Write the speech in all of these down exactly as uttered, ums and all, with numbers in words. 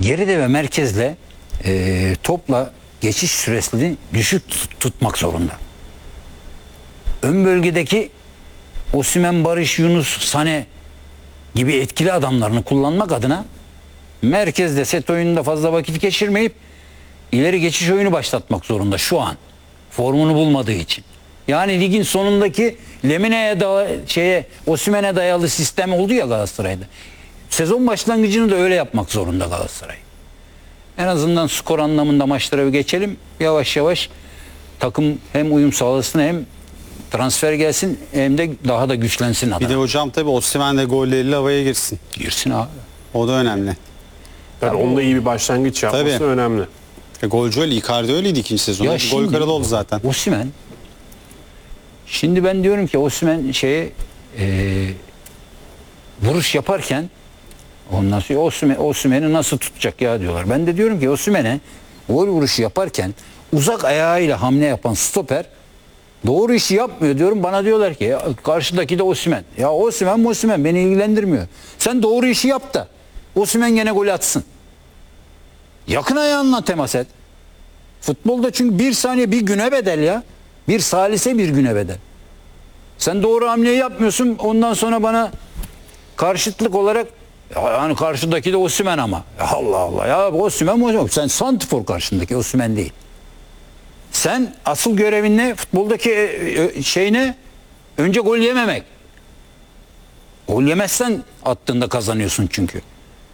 geride ve merkezle e, topla geçiş süresini düşük tut- tutmak zorunda. Ön bölgedeki Osimhen, Barış, Yunus, Sane gibi etkili adamlarını kullanmak adına merkezde set oyununda fazla vakit geçirmeyip ileri geçiş oyunu başlatmak zorunda şu an. Formunu bulmadığı için. Yani ligin sonundaki Lemine'ye da şeye Osimhen'e dayalı sistem oldu ya Galatasaray'da. Sezon başlangıcını da öyle yapmak zorunda Galatasaray. En azından skor anlamında maçlara bir geçelim. Yavaş yavaş takım hem uyum sağlasın hem transfer gelsin hem de daha da güçlensin adına. Bir de hocam tabii Osimhen de golleriyle havaya girsin. Girsin abi. O da önemli. Yani onda iyi bir başlangıç yapması Tabii. önemli. E, golcü öyle. Icardi öyleydi ikinci sezonda. Ya Bir gol kralı oldu zaten. Osimhen. Şimdi ben diyorum ki Osimhen şeye e, vuruş yaparken ondan sonra Osimhen, Osimhen'i nasıl tutacak ya diyorlar. Ben de diyorum ki Osimhen'e gol vuruşu yaparken uzak ayağıyla hamle yapan stoper doğru işi yapmıyor diyorum. Bana diyorlar ki ya, karşıdaki de Osimhen. Ya Osimhen Osimhen beni ilgilendirmiyor. Sen doğru işi yap da Osimhen gene gol atsın. Yakın ayağınla temas et. Futbolda çünkü bir saniye bir güne bedel ya. Bir salise bir güne bedel. Sen doğru hamleyi yapmıyorsun. Ondan sonra bana karşıtlık olarak yani karşıdaki de Osimhen ama. Allah Allah ya Osimhen Osimhen. Sen santifor karşındaki Osimhen değil. Sen asıl görevin ne? Futboldaki şey ne? Önce gol yememek. Gol yemezsen attığında kazanıyorsun çünkü.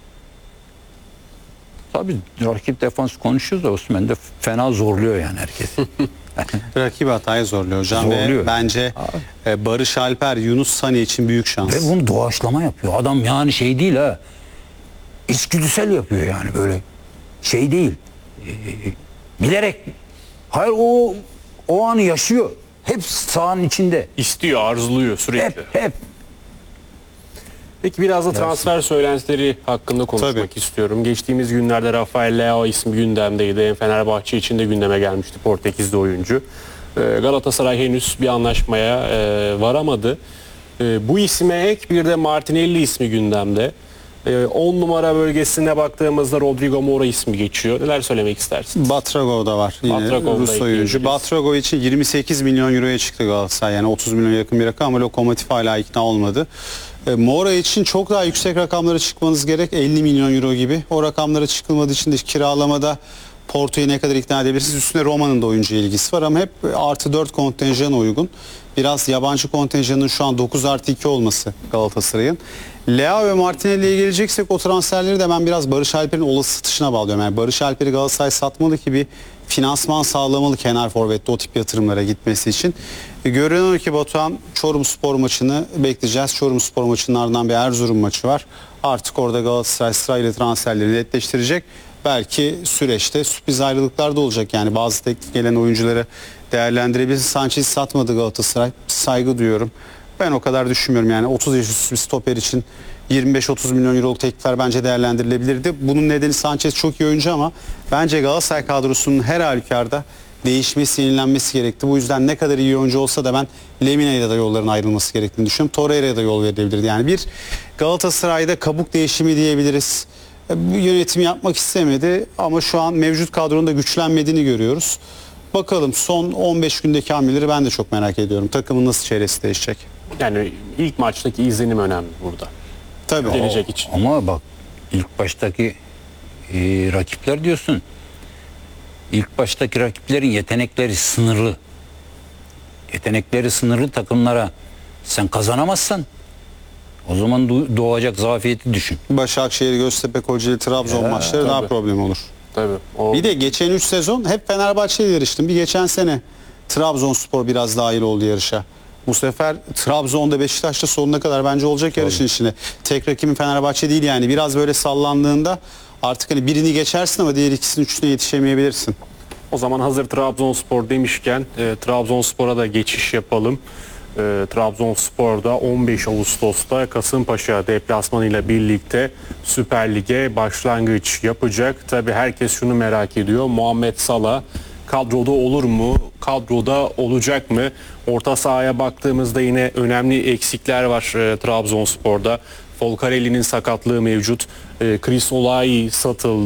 Tabii rakip defans konuşuyoruz da Osimhen de fena zorluyor yani herkesi. Rakibi hatayı zorluyor hocam. Zorluyor. Ve bence e, Barış Alper, Yunus Sane için büyük şans. Ve bunu doğaçlama yapıyor. Adam yani şey değil ha. İçgüdüsel yapıyor yani böyle. Şey değil. Ee, bilerek. Hayır o o anı yaşıyor. Hep sahanın içinde. İstiyor, arzuluyor sürekli. Hep hep. Peki biraz da transfer söylentileri hakkında konuşmak Tabii. istiyorum. Geçtiğimiz günlerde Rafael Leao ismi gündemdeydi. En Fenerbahçe için de gündeme gelmişti, Portekizli oyuncu. Ee, Galatasaray henüz bir anlaşmaya e, varamadı. E, bu isme ek bir de Martinelli ismi gündemde. on numara bölgesine baktığımızda Rodrigo Moura ismi geçiyor. Neler söylemek istersin? Batrago da var. Yine Batragov'da Rus oyuncu. ekleyebiliriz. Batrago için yirmi sekiz milyon euroya çıktı Galatasaray. Yani otuz milyon yakın bir rakam ama Lokomotiv hala ikna olmadı. E, Moura için çok daha yüksek rakamlara çıkmanız gerek. elli milyon euro gibi. O rakamlara çıkılmadığı için de kiralamada Porto'yu ne kadar ikna edebilirsiniz? Üstüne Roma'nın da oyuncu ilgisi var ama hep artı dört kontenjan uygun. Biraz yabancı kontenjanın şu an dokuz artı iki olması Galatasaray'ın. Leao ve Martinelli'ye geleceksek o transferleri de ben biraz Barış Alper'in olası satışına bağlıyorum. Yani Barış Alper'i Galatasaray satmalı ki bir finansman sağlamalı kenar forvette o tip yatırımlara gitmesi için. E, görünüyor ki Batuhan Çorumspor maçını bekleyeceğiz. Çorumspor maçının ardından bir Erzurum maçı var. Artık orada Galatasaray sırayla transferleri netleştirecek. Belki süreçte sürpriz ayrılıklar da olacak. Yani bazı teklif gelen oyuncuları değerlendirebiliriz. Sanchez satmadı Galatasaray. Saygı duyuyorum. Ben o kadar düşünmüyorum. Yani otuz yaş üstü bir stoper için yirmi beş otuz milyon euroluk teklifler bence değerlendirilebilirdi. Bunun nedeni Sanchez çok iyi oyuncu ama bence Galatasaray kadrosunun her halükarda değişmesi, yenilenmesi gerekti. Bu yüzden ne kadar iyi oyuncu olsa da ben Lemine'yle de yolların ayrılması gerektiğini düşünüyorum. Torreira'ya da yol verilebilirdi. Yani bir Galatasaray'da kabuk değişimi diyebiliriz. Yönetim yapmak istemedi ama şu an mevcut kadronun da güçlenmediğini görüyoruz. Bakalım son on beş gündeki hamleleri ben de çok merak ediyorum. Takımın nasıl çevresi değişecek? Yani ilk maçtaki izlenim önemli burada. Tabii. Gelecek için. Ama bak ilk baştaki e, rakipler diyorsun. İlk baştaki rakiplerin yetenekleri sınırlı. Yetenekleri sınırlı takımlara sen kazanamazsan o zaman do- doğacak zafiyeti düşün. Başakşehir, Göztepe, Kocaeli, Trabzon Ya, maçları daha tabii. problem olur. Tabii. O... Bir de geçen üç sezon hep Fenerbahçe'yle yarıştım. Bir geçen sene Trabzonspor biraz dahil oldu yarışa. Bu sefer Trabzon'da Beşiktaş'ta sonuna kadar bence olacak yarışın içinde. Tek rakibin Fenerbahçe değil yani. Biraz böyle sallandığında artık hani birini geçersin ama diğer ikisinin üçüne yetişemeyebilirsin. O zaman hazır Trabzonspor demişken e, Trabzonspor'a da geçiş yapalım. E, Trabzonspor'da on beş Ağustos'ta Kasımpaşa deplasmanıyla birlikte Süper Lig'e başlangıç yapacak. Tabii herkes şunu merak ediyor. Muhammed Salah kadroda olur mu? Kadroda olacak mı? Orta sahaya baktığımızda yine önemli eksikler var e, Trabzonspor'da. Folcarelli'nin sakatlığı mevcut. E, Chris Olay satıldı.